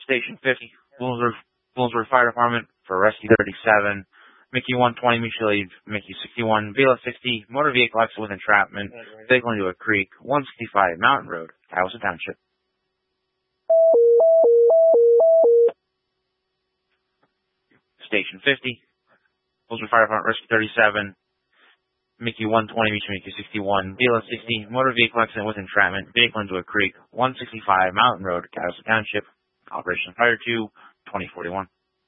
Station 50, Bloomsburg Fire Department for Rescue 37, Mickey 120, mutual aid, Mickey 61, Vela 60, motor vehicle accident with entrapment, vehicle into a creek, 165 Mountain Road, Towson Township. Station 50, Bloomsburg Fire Department, Rescue 37, Mickey 120, mutual Mickey 61, Vela 60, motor vehicle accident with entrapment, vehicle into a creek, 165 Mountain Road, Towson Township, Operation Fire 2, 2041.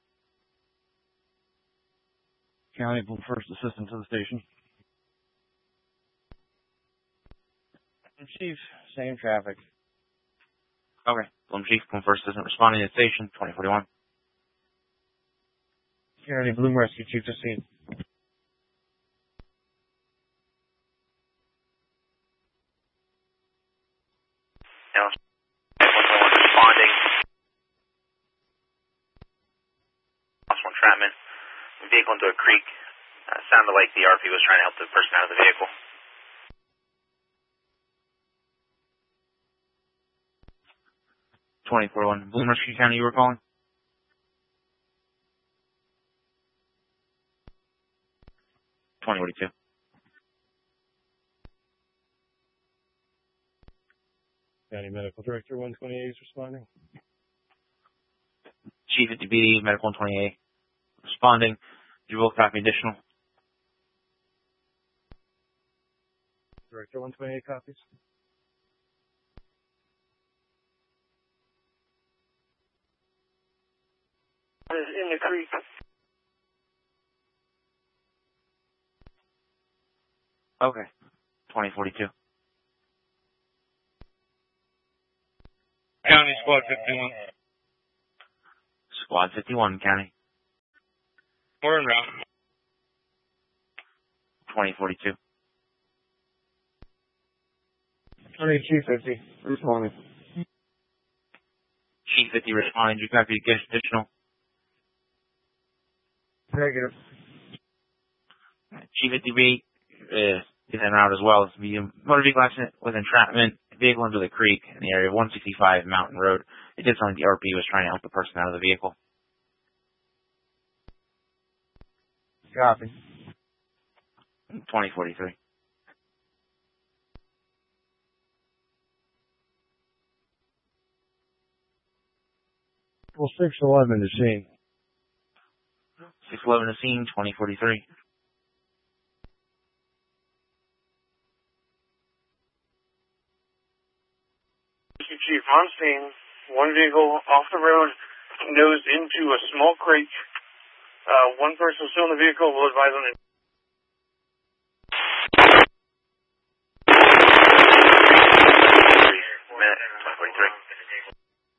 County, first assistant to the station. Chief, same traffic. Okay. Bloom Chief, Bloom First Assistant responding to the station, 2041. County, Bloom Rescue Chief to scene. Responding. Possible entrapment. Vehicle into a creek. Sounded like the RP was trying to help the person out of the vehicle. Bloom Rescue County, you were calling? .42. County Medical Director 128 is responding. Chief at DB, Medical 128 responding. You both copy additional. Director 128 copies. In the creek. Okay. 2042. County Squad 51. Squad 51, County. We're en route. 2042. County Chief 50. Responding. Chief 50 responding. You copy additional. Negative. Chief at DB is en route as well. It's medium motor vehicle accident with entrapment. Vehicle into the creek in the area of 165 Mountain Road. It did something the RP was trying to help the person out of the vehicle. Copy. 2043. Well, 611 to scene. 611 to scene, 2043. Chief, on scene, one vehicle off the road, nosed into a small creek. One person still in the vehicle will advise on it. Minute, 2043.